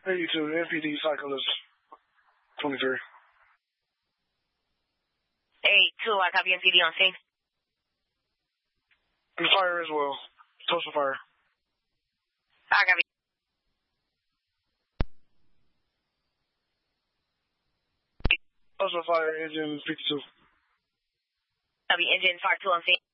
82, NPD Cyclist 23. 82, I copy NPD on scene. And fire as well. Total fire. I copy. Total fire, engine 52. Copy, engine fire 2 on scene.